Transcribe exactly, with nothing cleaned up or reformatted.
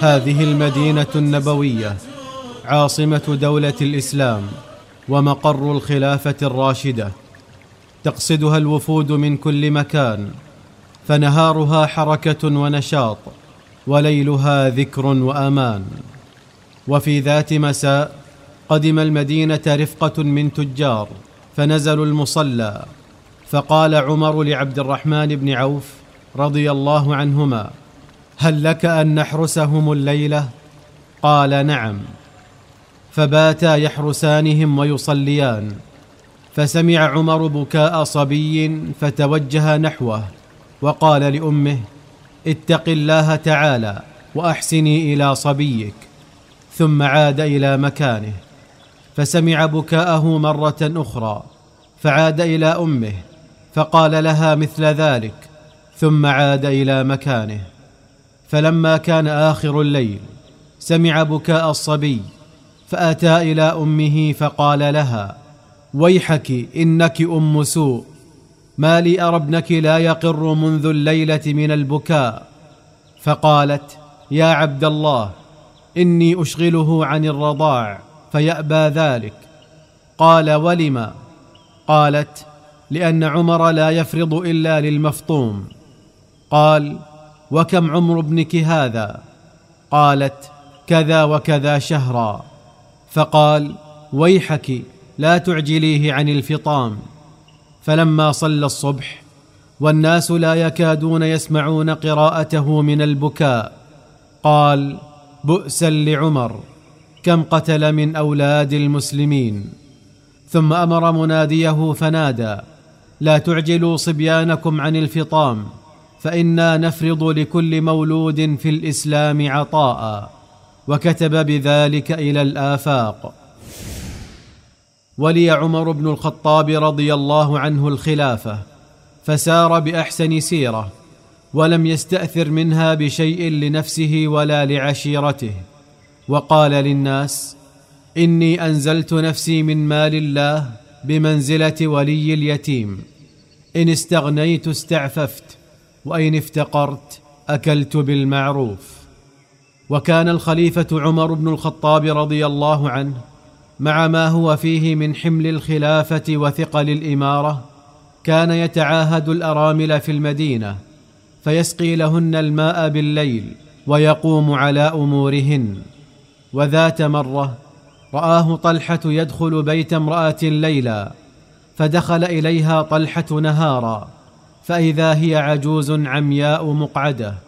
هذه المدينة النبوية عاصمة دولة الإسلام ومقر الخلافة الراشدة، تقصدها الوفود من كل مكان، فنهارها حركة ونشاط، وليلها ذكر وأمان. وفي ذات مساء قدم المدينة رفقة من تجار، فنزلوا المصلى، فقال عمر لعبد الرحمن بن عوف رضي الله عنهما: هل لك أن نحرسهم الليلة؟ قال: نعم. فباتا يحرسانهم ويصليان، فسمع عمر بكاء صبي فتوجه نحوه وقال لأمه: اتق الله تعالى وأحسني إلى صبيك. ثم عاد إلى مكانه، فسمع بكاءه مرة أخرى، فعاد إلى أمه فقال لها مثل ذلك، ثم عاد إلى مكانه. فلما كان آخر الليل سمع بكاء الصبي، فأتى إلى أمه فقال لها: ويحك إنك أم سوء، ما لي أرى ابنك لا يقر منذ الليلة من البكاء. فقالت: يا عبد الله، إني أشغله عن الرضاع فيأبى ذلك. قال: ولم؟ قالت: لأن عمر لا يفرض إلا للمفطوم. قال: وكم عمر ابنك هذا؟ قالت: كذا وكذا شهرا. فقال: ويحك لا تعجليه عن الفطام. فلما صلى الصبح والناس لا يكادون يسمعون قراءته من البكاء، قال: بؤسا لعمر، كم قتل من أولاد المسلمين. ثم أمر مناديه فنادى: لا تعجلوا صبيانكم عن الفطام، فإنا نفرض لكل مولود في الإسلام عطاء. وكتب بذلك إلى الآفاق. ولي عمر بن الخطاب رضي الله عنه الخلافة، فسار بأحسن سيرة، ولم يستأثر منها بشيء لنفسه ولا لعشيرته، وقال للناس: إني أنزلت نفسي من مال الله بمنزلة ولي اليتيم، إن استغنيت استعففت، وإن افتقرت أكلت بالمعروف. وكان الخليفة عمر بن الخطاب رضي الله عنه مع ما هو فيه من حمل الخلافة وثقل الإمارة، كان يتعاهد الأرامل في المدينة، فيسقي لهن الماء بالليل ويقوم على أمورهن. وذات مرة رآه طلحة يدخل بيت امرأة ليلا، فدخل إليها طلحة نهارا، فإذا هي عجوز عمياء مقعدة،